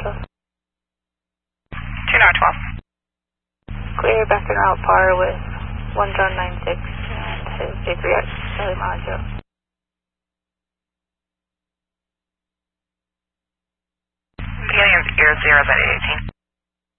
Echo. 2912. Clear back en route par with 1 John 96 and his J3X, Charlie Mile 0. Beginning of year 0 at 18.